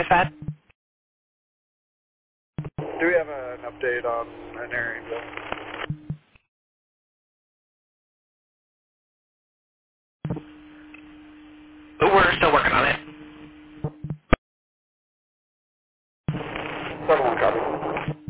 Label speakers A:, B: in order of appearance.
A: dispatch?
B: Do we have an update on an area?
A: We're still working on it.